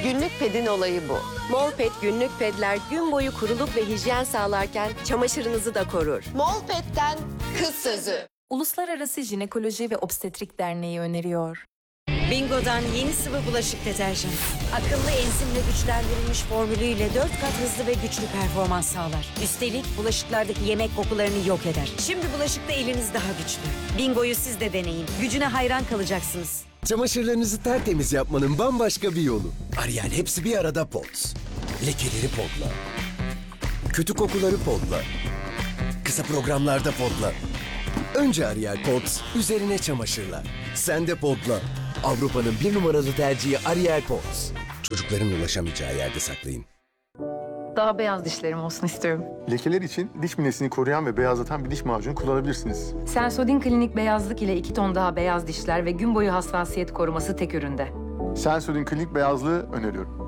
Günlük pedin olayı bu. Molpet günlük pedler gün boyu kuruluk ve hijyen sağlarken çamaşırınızı da korur. Molpet'ten kız sözü. Uluslararası Jinekoloji ve Obstetrik Derneği öneriyor. Bingo'dan yeni sıvı bulaşık deterjanı. Akıllı enzimle güçlendirilmiş formülüyle 4 kat hızlı ve güçlü performans sağlar. Üstelik bulaşıklardaki yemek kokularını yok eder. Şimdi bulaşıkta eliniz daha güçlü. Bingo'yu siz de deneyin. Gücüne hayran kalacaksınız. Çamaşırlarınızı tertemiz yapmanın bambaşka bir yolu. Ariel hepsi bir arada Pods. Lekeleri podla. Kötü kokuları podla. Kısa programlarda podla. Önce Ariel Pods, üzerine çamaşırlar. Sen de podla. Avrupa'nın bir numaralı tercihi Ariel Pods. Çocukların ulaşamayacağı yerde saklayın. Daha beyaz dişlerim olsun istiyorum. Lekeler için diş minesini koruyan ve beyazlatan bir diş macunu kullanabilirsiniz. Sensodyne Klinik Beyazlık ile 2 ton daha beyaz dişler ve gün boyu hassasiyet koruması tek üründe. Sensodyne klinik beyazlığı öneriyorum.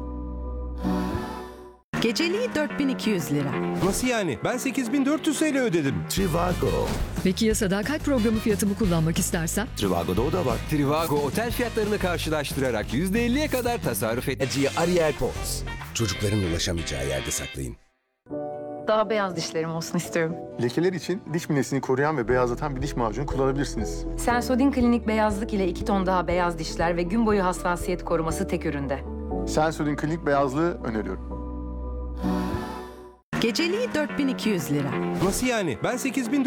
Geceliği 4200 lira. Nasıl yani? Ben 8400 TL ödedim. Trivago. Peki ya sadakat programı fiyatımı kullanmak istersem? Trivago'da o da var. Trivago otel fiyatlarını karşılaştırarak %50'ye kadar tasarruf et. Tercihi Ariel Pods. Çocukların ulaşamayacağı yerde saklayın. Daha beyaz dişlerim olsun istiyorum. Lekeler için diş minesini koruyan ve beyazlatan bir diş macunu kullanabilirsiniz. Sensodyne Klinik Beyazlık ile 2 ton daha beyaz dişler ve gün boyu hassasiyet koruması tek üründe. Sensodyne klinik beyazlığı öneriyorum. Geceliği 4200 lira. Nasıl yani? Ben 8400